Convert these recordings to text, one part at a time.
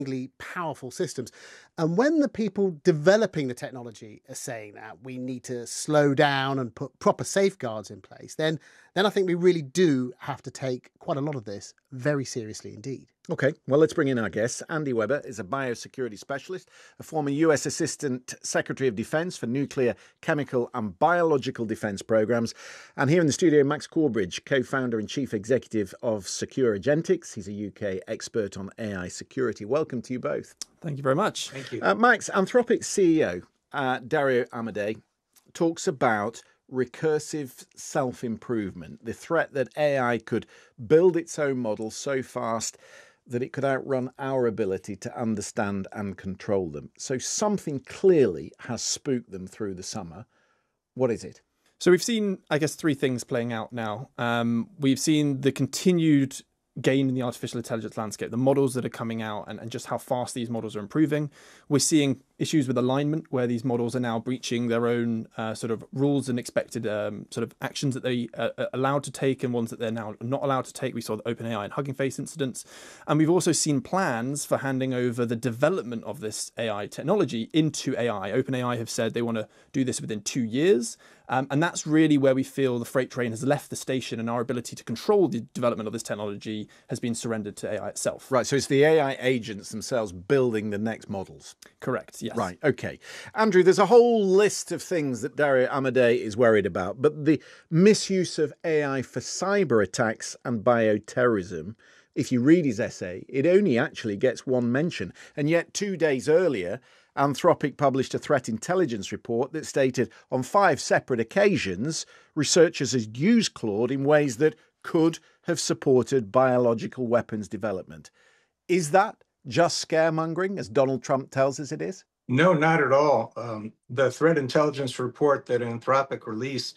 powerful systems. And when the people developing the technology are saying that we need to slow down and put proper safeguards in place, then I think we really do have to take quite a lot of this very seriously indeed. Okay, well, let's bring in our guests. Andy Webber is a biosecurity specialist, a former US Assistant Secretary of Defense for Nuclear, Chemical and Biological Defense Programs. And here in the studio, Max Corbridge, co-founder and chief executive of Secure Agentics. He's a UK expert on AI security. Welcome to you both. Thank you very much. Thank you. Max, Anthropic's CEO, Dario Amodei, talks about recursive self-improvement, the threat that AI could build its own models so fast that it could outrun our ability to understand and control them. So something clearly has spooked them through the summer. What is it? So we've seen, I guess, three things playing out now. We've seen the continued gain in the artificial intelligence landscape, the models that are coming out and just how fast these models are improving. We're seeing issues with alignment where these models are now breaching their own sort of rules and expected sort of actions that they are allowed to take and ones that they're now not allowed to take. We saw the OpenAI and Hugging Face incidents. And we've also seen plans for handing over the development of this AI technology into AI. OpenAI have said they want to do this within 2 years. And that's really where we feel the freight train has left the station and our ability to control the development of this technology has been surrendered to AI itself. Right, so it's the AI agents themselves building the next models. Correct, yes. Right, okay. Andrew, there's a whole list of things that Dario Amodei is worried about, but the misuse of AI for cyber attacks and bioterrorism, if you read his essay, it only actually gets one mention. And yet 2 days earlier, Anthropic published a threat intelligence report that stated on 5 separate occasions, researchers had used Claude in ways that could have supported biological weapons development. Is that just scaremongering, as Donald Trump tells us it is? No, not at all. The threat intelligence report that Anthropic released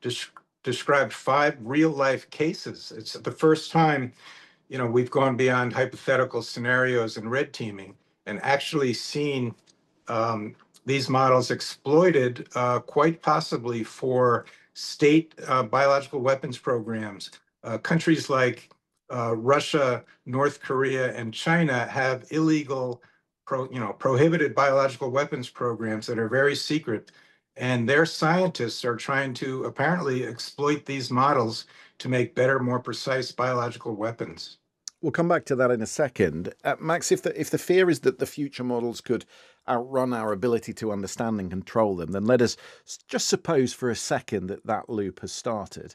described 5 real-life cases. It's the first time, we've gone beyond hypothetical scenarios and red teaming and actually seen these models exploited quite possibly for state biological weapons programs. Countries like Russia, North Korea, and China have illegal, prohibited biological weapons programs that are very secret. And their scientists are trying to apparently exploit these models to make better, more precise biological weapons. We'll come back to that in a second. Max, if the fear is that the future models could outrun our ability to understand and control them, then let us just suppose for a second that that loop has started.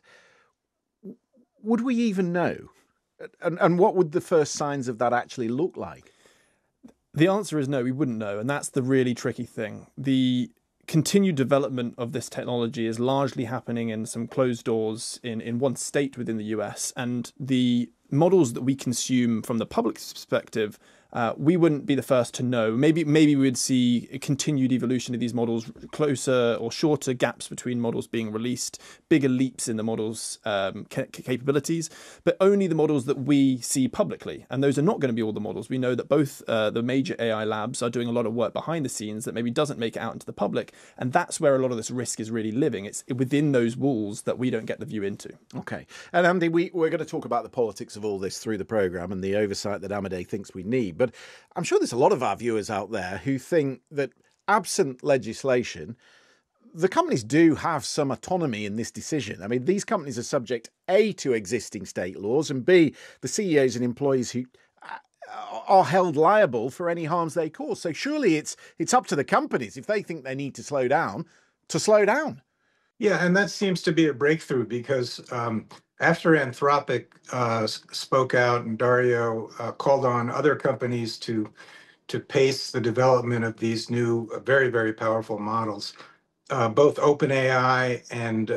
Would we even know? And what would the first signs of that actually look like? The answer is no, we wouldn't know. And that's the really tricky thing. The continued development of this technology is largely happening in some closed doors in one state within the US. And the models that we consume from the public's perspective, we wouldn't be the first to know. Maybe we would see a continued evolution of these models, closer or shorter gaps between models being released, bigger leaps in the models' capabilities, but only the models that we see publicly. And those are not going to be all the models. We know that both the major AI labs are doing a lot of work behind the scenes that maybe doesn't make it out into the public. And that's where a lot of this risk is really living. It's within those walls that we don't get the view into. Okay. And Andy, we're going to talk about the politics of all this through the programme and the oversight that Amodei thinks we need. But I'm sure there's a lot of our viewers out there who think that absent legislation, the companies do have some autonomy in this decision. I mean, these companies are subject, A, to existing state laws, and B, the CEOs and employees who are held liable for any harms they cause. So surely it's up to the companies, if they think they need to slow down, to slow down. Yeah, and that seems to be a breakthrough because after Anthropic spoke out and Dario called on other companies to pace the development of these new, very, very powerful models, both OpenAI and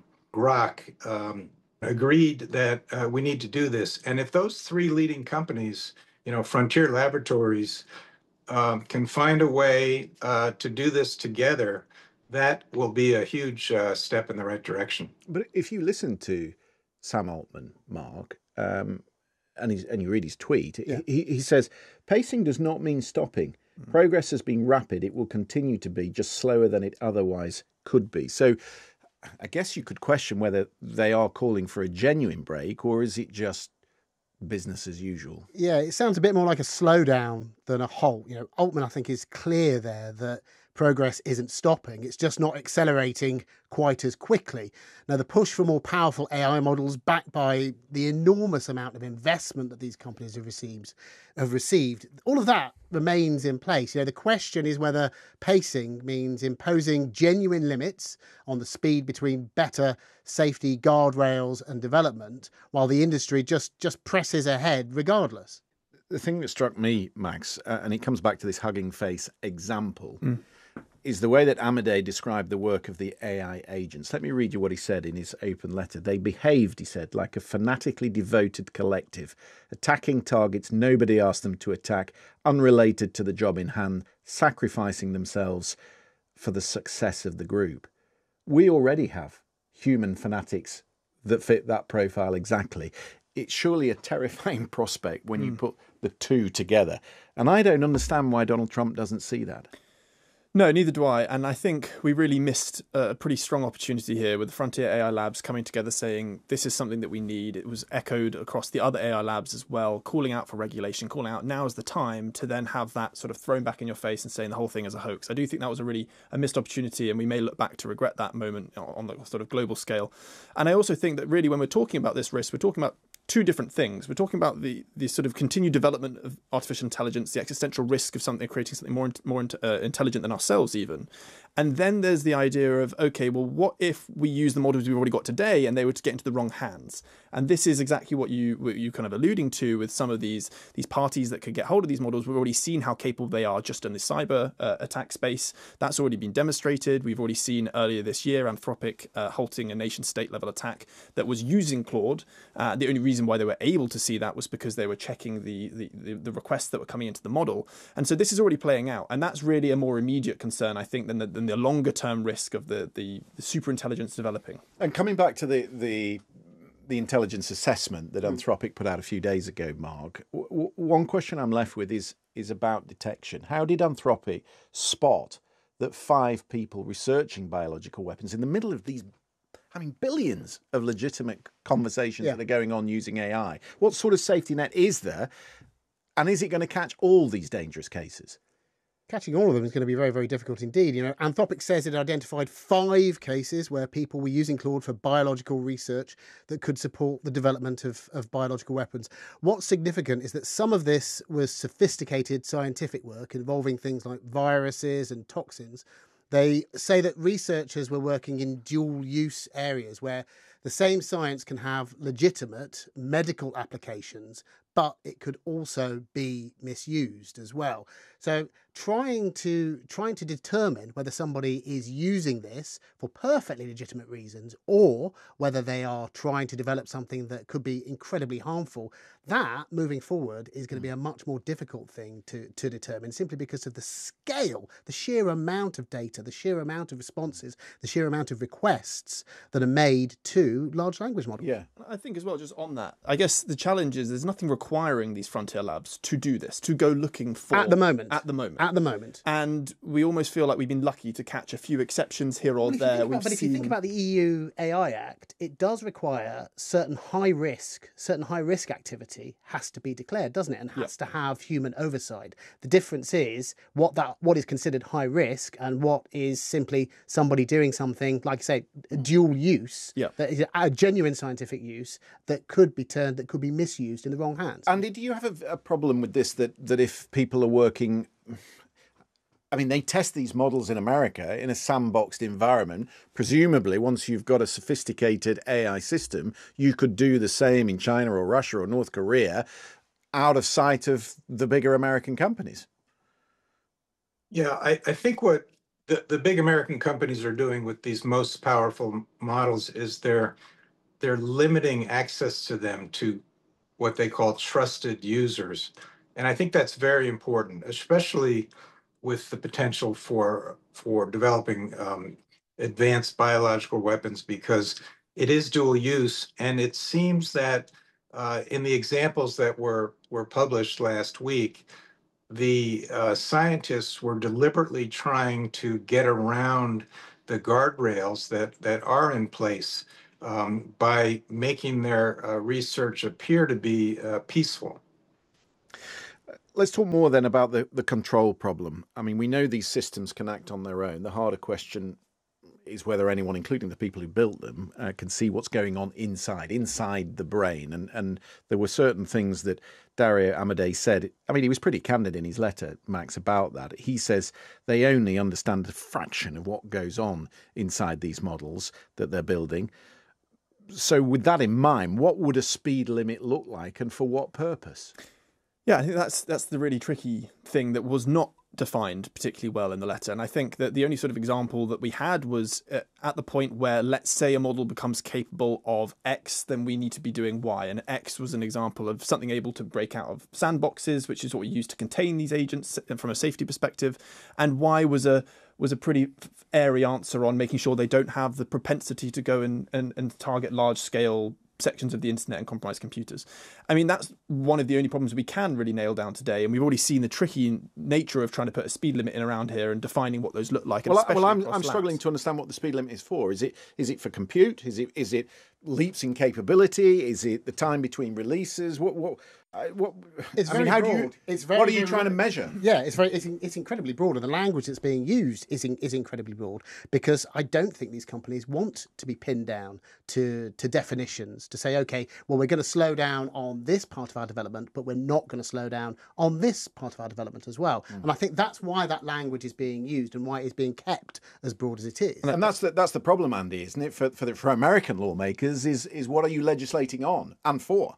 Grok agreed that we need to do this. And if those 3 leading companies, Frontier Laboratories, can find a way to do this together, that will be a huge step in the right direction. But if you listen to Sam Altman, Mark, and you read his tweet, yeah. he says, pacing does not mean stopping. Progress has been rapid. It will continue to be, just slower than it otherwise could be. So I guess you could question whether they are calling for a genuine break, or is it just business as usual. Yeah, it sounds a bit more like a slowdown than a halt. Altman, I think, is clear there that progress isn't stopping. It's just not accelerating quite as quickly. Now, the push for more powerful AI models backed by the enormous amount of investment that these companies have received, all of that remains in place. The question is whether pacing means imposing genuine limits on the speed between better safety guardrails and development, while the industry just presses ahead regardless. The thing that struck me, Max, and it comes back to this Hugging Face example, is the way that Amadei described the work of the AI agents. Let me read you what he said in his open letter. They behaved, he said, like a fanatically devoted collective, attacking targets nobody asked them to attack, unrelated to the job in hand, sacrificing themselves for the success of the group. We already have human fanatics that fit that profile exactly. It's surely a terrifying prospect when you put the two together. And I don't understand why Donald Trump doesn't see that. No, neither do I. And I think we really missed a pretty strong opportunity here with the Frontier AI Labs coming together saying this is something that we need. It was echoed across the other AI labs as well, calling out for regulation, calling out now is the time to then have that sort of thrown back in your face and saying the whole thing is a hoax. I do think that was a missed opportunity, and we may look back to regret that moment on the sort of global scale. And I also think that really when we're talking about this risk, we're talking about two different things. We're talking about the sort of continued development of artificial intelligence, the existential risk of creating something more intelligent than ourselves even. And then there's the idea of, okay, well, what if we use the models we've already got today and they were to get into the wrong hands? And this is exactly what you kind of alluding to with some of these parties that could get hold of these models. We've already seen how capable they are just in the cyber attack space. That's already been demonstrated. We've already seen earlier this year Anthropic halting a nation state level attack that was using Claude. The only reason why they were able to see that was because they were checking the requests that were coming into the model. And so this is already playing out. And that's really a more immediate concern, I think, than the longer term risk of the super intelligence developing. And coming back to the intelligence assessment that Anthropic put out a few days ago, Mark, one question I'm left with is about detection. How did Anthropic spot that 5 people researching biological weapons in the middle of these billions of legitimate conversations that are going on using AI? What sort of safety net is there? And is it going to catch all these dangerous cases? Catching all of them is going to be very, very difficult indeed. Anthropic says it identified 5 cases where people were using Claude for biological research that could support the development of biological weapons. What's significant is that some of this was sophisticated scientific work involving things like viruses and toxins. They say that researchers were working in dual-use areas where the same science can have legitimate medical applications, but it could also be misused as well. So trying to determine whether somebody is using this for perfectly legitimate reasons or whether they are trying to develop something that could be incredibly harmful, that moving forward is going to be a much more difficult thing to determine, simply because of the scale, the sheer amount of data, the sheer amount of responses, the sheer amount of requests that are made to large language models. Yeah. I think as well, just on that, I guess the challenge is there's nothing requiring these frontier labs to do this, to go looking for... At the moment. At the moment. And we almost feel like we've been lucky to catch a few exceptions here or there. If you think about the EU AI Act, it does require certain high risk activity has to be declared, doesn't it? And has to have human oversight. The difference is what is considered high risk and what is simply somebody doing something, like I say, dual use, that is a genuine scientific use that could be misused in the wrong hands. Andy, do you have a problem with this, that if people are working... they test these models in America in a sandboxed environment. Presumably, once you've got a sophisticated AI system, you could do the same in China or Russia or North Korea out of sight of the bigger American companies. Yeah, I think what the big American companies are doing with these most powerful models is they're limiting access to them to what they call trusted users. And I think that's very important, especially with the potential for developing advanced biological weapons, because it is dual use. And it seems that in the examples that were published last week, the scientists were deliberately trying to get around the guardrails that are in place by making their research appear to be peaceful. Let's talk more then about the control problem. I mean, we know these systems can act on their own. The harder question is whether anyone, including the people who built them, can see what's going on inside the brain. And there were certain things that Dario Amodei said. I mean, he was pretty candid in his letter, Max, about that. He says they only understand a fraction of what goes on inside these models that they're building. So with that in mind, what would a speed limit look like and for what purpose? Yeah, I think that's the really tricky thing that was not defined particularly well in the letter. And I think that the only sort of example that we had was at the point where, let's say, a model becomes capable of X, then we need to be doing Y. And X was an example of something able to break out of sandboxes, which is what we use to contain these agents from a safety perspective. And Y was a pretty airy answer on making sure they don't have the propensity to go and target large-scale sections of the internet and compromise computers. I mean, that's one of the only problems we can really nail down today. And we've already seen the tricky nature of trying to put a speed limit in around here and defining what those look like. I'm struggling to understand what the speed limit is for. Is it for compute? Is it leaps in capability? Is it the time between releases? It's very broad. What are you trying to measure? Yeah, it's incredibly broad, and the language that's being used is incredibly broad, because I don't think these companies want to be pinned down to definitions to say, okay, well, we're going to slow down on this part of our development, but we're not going to slow down on this part of our development as well. And I think that's why that language is being used and why it's being kept as broad as it is. And that's the problem, Andy, isn't it? For American lawmakers, is what are you legislating on and for?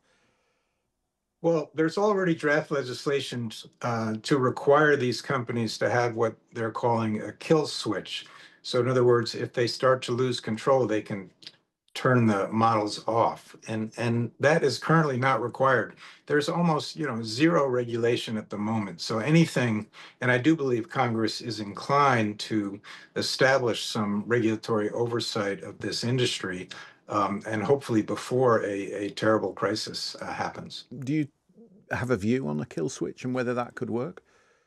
Well, there's already draft legislation to require these companies to have what they're calling a kill switch. So in other words, if they start to lose control, they can turn the models off. And that is currently not required. There's almost, zero regulation at the moment. So anything, and I do believe Congress is inclined to establish some regulatory oversight of this industry, and hopefully before a terrible crisis happens. Do you have a view on a kill switch and whether that could work?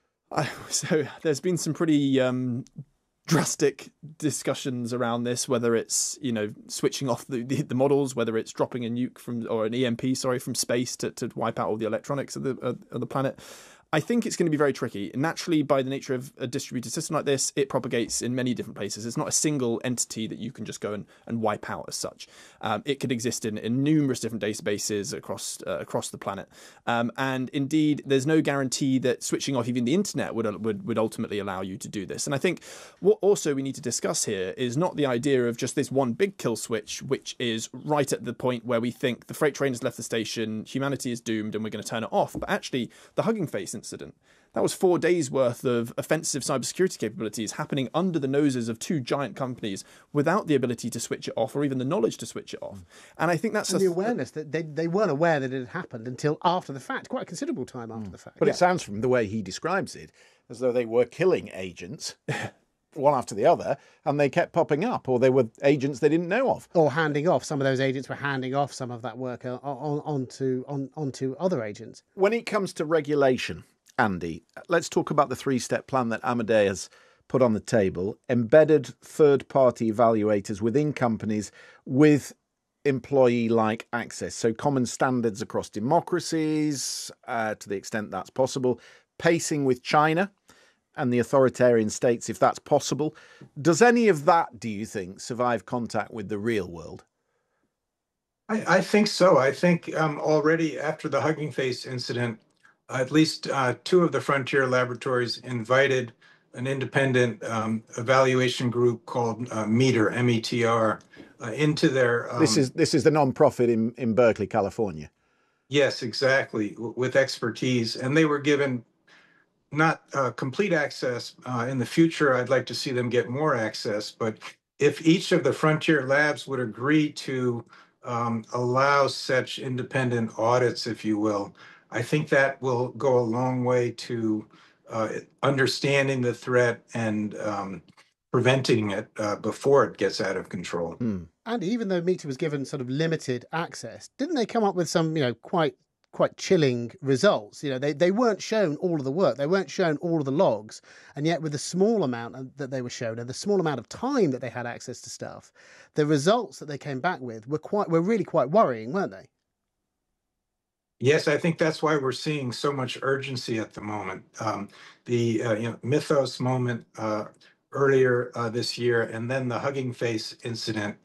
So there's been some pretty drastic discussions around this, whether it's switching off the models, whether it's dropping a nuke or an EMP from space to wipe out all the electronics of the planet. I think it's going to be very tricky. Naturally, by the nature of a distributed system like this, it propagates in many different places. It's not a single entity that you can just go and wipe out as such. It could exist in numerous different databases across the planet. And indeed, there's no guarantee that switching off even the internet would ultimately allow you to do this. And I think what also we need to discuss here is not the idea of just this one big kill switch, which is right at the point where we think the freight train has left the station, humanity is doomed, and we're going to turn it off. But actually, the Hugging Face incident, that was 4 days worth of offensive cybersecurity capabilities happening under the noses of two giant companies without the ability to switch it off or even the knowledge to switch it off. And I think that's the awareness that they weren't aware that it had happened until after the fact, quite a considerable time after the fact. But it sounds from the way he describes it as though they were killing agents one after the other, and they kept popping up, or they were agents they didn't know of. Or handing off. Some of those agents were handing off some of that work onto other agents. When it comes to regulation, Andy, let's talk about the 3-step plan that Amodei has put on the table. Embedded third-party evaluators within companies with employee-like access. So common standards across democracies, to the extent that's possible. Pacing with China and the authoritarian states, if that's possible. Does any of that, do you think, survive contact with the real world? I think so. I think already after the Hugging Face incident, at least 2 of the frontier laboratories invited an independent evaluation group called METR, METR, into their... This is the nonprofit in Berkeley, California. Yes, exactly, with expertise. And they were given not complete access. In the future, I'd like to see them get more access. But if each of the frontier labs would agree to allow such independent audits, if you will, I think that will go a long way to understanding the threat and preventing it before it gets out of control. And even though METR was given sort of limited access, didn't they come up with some, quite quite chilling results. They weren't shown all of the work, they weren't shown all of the logs, and yet with the small amount that they were shown and the small amount of time that they had access to stuff, the results that they came back with were really quite worrying, weren't they? Yes, I think that's why we're seeing so much urgency at the moment. The Mythos moment earlier this year, and then the Hugging Face incident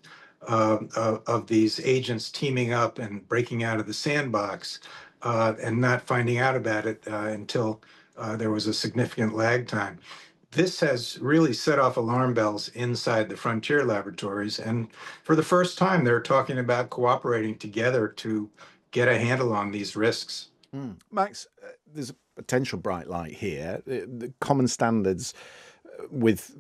of these agents teaming up and breaking out of the sandbox and not finding out about it until there was a significant lag time. This has really set off alarm bells inside the frontier laboratories. And for the first time, they're talking about cooperating together to get a handle on these risks. Max, there's a potential bright light here. The common standards with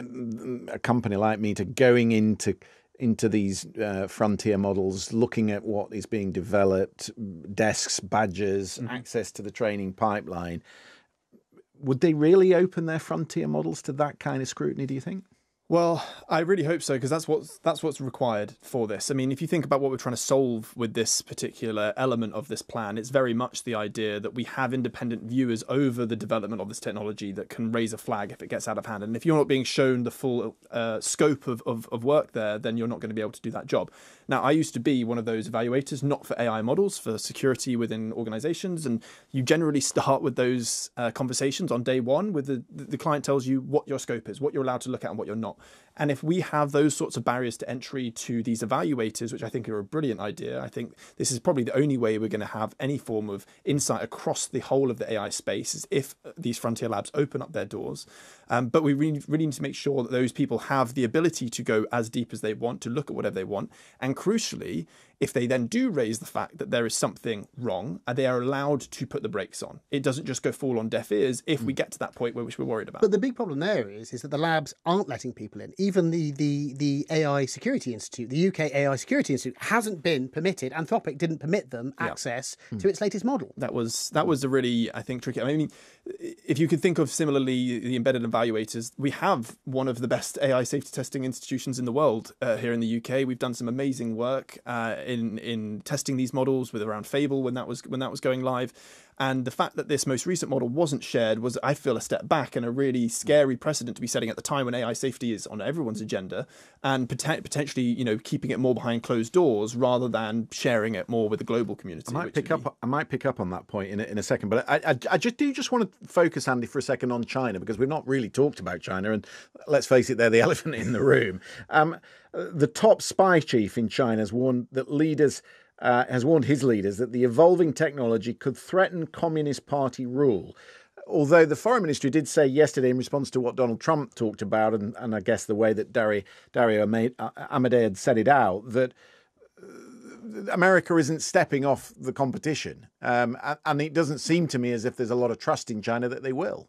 a company like Meta going into these frontier models, looking at what is being developed, desks, badges, access to the training pipeline. Would they really open their frontier models to that kind of scrutiny, do you think? Well, I really hope so, because that's what's required for this. I mean, if you think about what we're trying to solve with this particular element of this plan, it's very much the idea that we have independent viewers over the development of this technology that can raise a flag if it gets out of hand. And if you're not being shown the full scope of work there, then you're not going to be able to do that job. Now, I used to be one of those evaluators, not for AI models, for security within organizations. And you generally start with those conversations on day one with the client tells you what your scope is, what you're allowed to look at and what you're not. And if we have those sorts of barriers to entry to these evaluators, which I think are a brilliant idea, I think this is probably the only way we're going to have any form of insight across the whole of the AI space, is if these frontier labs open up their doors. But we really need to make sure that those people have the ability to go as deep as they want, to look at whatever they want. And crucially, if they then do raise the fact that there is something wrong, they are allowed to put the brakes on. It doesn't just go fall on deaf ears if we get to that point which we're worried about. But the big problem there is that the labs aren't letting people in. Even the AI Security Institute, the UK AI Security Institute, hasn't been permitted. Anthropic didn't permit them access to its latest model. That was a really, I think, tricky. I mean, if you could think of similarly the embedded evaluators, we have one of the best AI safety testing institutions in the world here in the UK. We've done some amazing work in testing these models with around Fable when that was going live. And the fact that this most recent model wasn't shared was, I feel, a step back and a really scary precedent to be setting at the time when AI safety is on everyone's agenda, and potentially, keeping it more behind closed doors rather than sharing it more with the global community. I might pick up on that point in a second, but I just want to focus, Andy, for a second on China, because we've not really talked about China, and let's face it, they're the elephant in the room. The top spy chief in China has warned his leaders that the evolving technology could threaten Communist Party rule. Although the foreign ministry did say yesterday, in response to what Donald Trump talked about, and I guess the way that Dario Amodei had set it out, that America isn't stepping off the competition. And it doesn't seem to me as if there's a lot of trust in China that they will.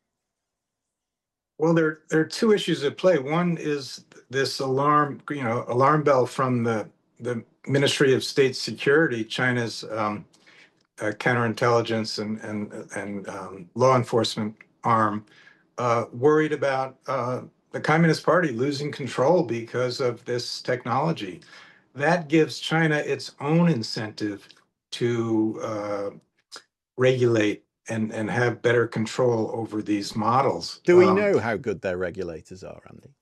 Well, there are two issues at play. One is this alarm bell from the Ministry of State Security, China's counterintelligence and law enforcement arm, worried about the Communist Party losing control because of this technology. That gives China its own incentive to regulate and have better control over these models. Do we know how good their regulators are, Andy?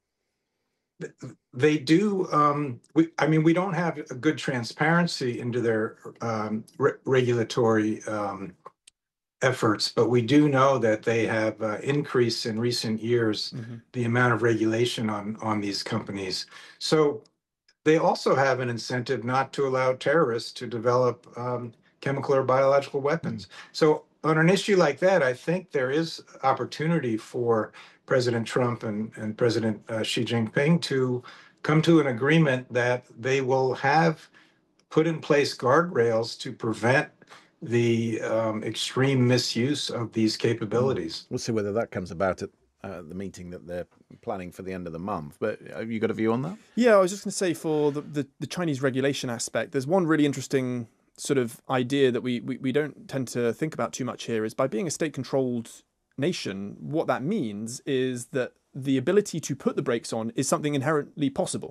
They do. We don't have a good transparency into their regulatory efforts, but we do know that they have increased in recent years the amount of regulation on these companies. So they also have an incentive not to allow terrorists to develop chemical or biological weapons. So on an issue like that, I think there is opportunity for President Trump and President Xi Jinping to come to an agreement that they will have put in place guardrails to prevent the extreme misuse of these capabilities. We'll see whether that comes about at the meeting that they're planning for the end of the month. But have you got a view on that? Yeah, I was just going to say, for the Chinese regulation aspect, there's one really interesting sort of idea that we don't tend to think about too much here, is by being a state-controlled nation, what that means is that the ability to put the brakes on is something inherently possible.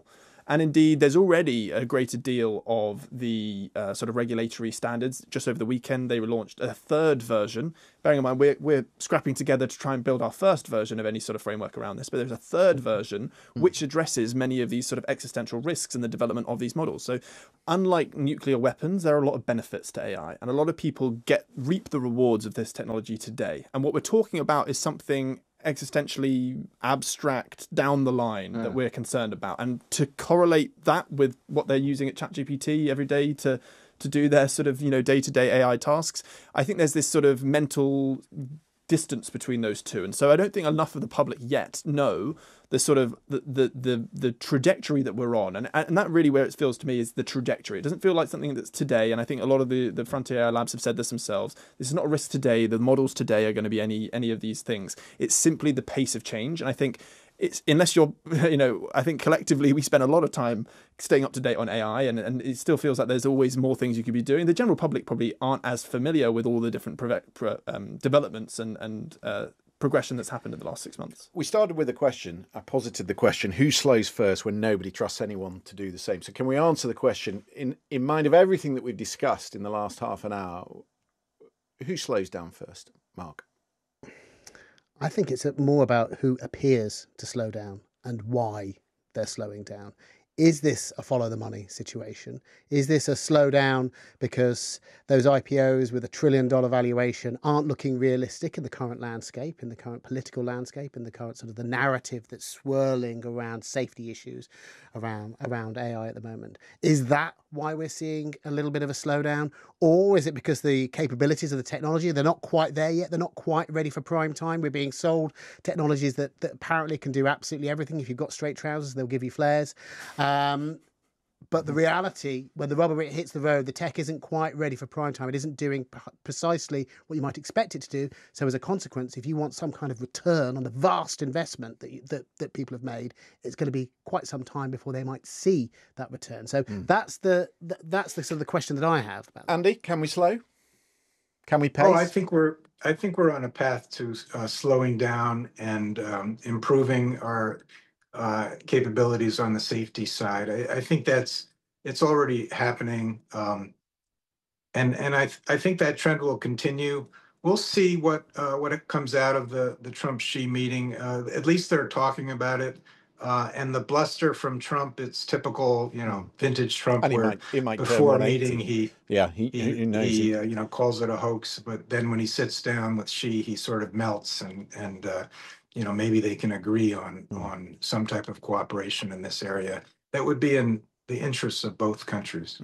And indeed, there's already a greater deal of the sort of regulatory standards. Just over the weekend, they launched a third version. Bearing in mind, we're scrapping together to try and build our first version of any sort of framework around this. But there's a third version which addresses many of these sort of existential risks in the development of these models. So unlike nuclear weapons, there are a lot of benefits to AI. And a lot of people reap the rewards of this technology today. And what we're talking about is something existentially abstract down the line that we're concerned about, and to correlate that with what they're using at ChatGPT every day to do their sort of day-to-day AI tasks, I think there's this sort of mental distance between those two. And so I don't think enough of the public yet know the sort of the trajectory that we're on, and that really where it feels to me is the trajectory. It doesn't feel like something that's today, and I think a lot of the Frontier AI labs have said this themselves. This is not a risk today. The models today are going to be any of these things. It's simply the pace of change, and I think it's, unless you're, I think collectively we spend a lot of time staying up to date on AI, and it still feels like there's always more things you could be doing. The general public probably aren't as familiar with all the different developments and progression that's happened in the last 6 months. We started with a question. I posited the question, who slows first when nobody trusts anyone to do the same? So can we answer the question in mind of everything that we've discussed in the last half an hour? Who slows down first? Mark? I think it's more about who appears to slow down and why they're slowing down. Is this a follow the money situation? Is this a slowdown because those IPOs with $1 trillion valuation aren't looking realistic in the current landscape, in the current political landscape, in the current sort of the narrative that's swirling around safety issues around AI at the moment? Is that why we're seeing a little bit of a slowdown? Or is it because the capabilities of the technology, they're not quite there yet? They're not quite ready for prime time. We're being sold technologies that apparently can do absolutely everything. If you've got straight trousers, they'll give you flares. But the reality, when the rubber hits the road, the tech isn't quite ready for prime time. It isn't doing precisely what you might expect it to do. So as a consequence, if you want some kind of return on the vast investment that people have made, it's going to be quite some time before they might see that return. So that's the sort of the question that I have about that. Andy, can we slow? Can we pace? Oh, I think we're on a path to slowing down and improving our capabilities on the safety side. I think it's already happening, and I think that trend will continue. We'll see what it comes out of the Trump-Xi meeting. At least they're talking about it. And the bluster from Trump, it's typical, vintage Trump, And where he might before a turn meeting 180. he knows calls it a hoax, but then when he sits down with Xi, he sort of melts, and maybe they can agree on some type of cooperation in this area that would be in the interests of both countries.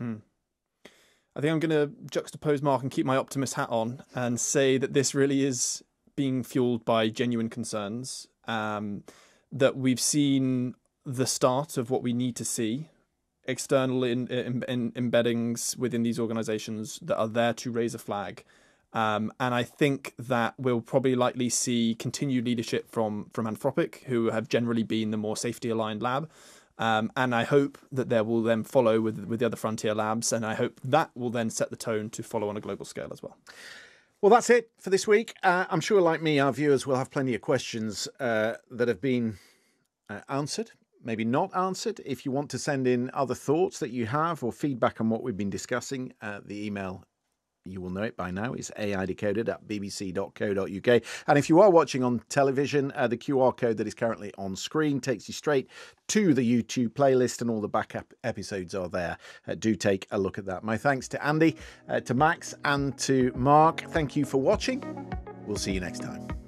I think I'm going to juxtapose Mark and keep my optimist hat on and say that this really is being fueled by genuine concerns, that we've seen the start of what we need to see, external embeddings within these organizations that are there to raise a flag. And I think that we'll probably likely see continued leadership from Anthropic, who have generally been the more safety-aligned lab. And I hope that there will then follow with the other frontier labs, and I hope that will then set the tone to follow on a global scale as well. Well, that's it for this week. I'm sure, like me, our viewers will have plenty of questions that have been answered, maybe not answered. If you want to send in other thoughts that you have or feedback on what we've been discussing, the email, you will know it by now, is aidecoded@bbc.co.uk. And if you are watching on television, the QR code that is currently on screen takes you straight to the YouTube playlist, and all the backup episodes are there. Do take a look at that. My thanks to Andy, to Max, and to Mark. Thank you for watching. We'll see you next time.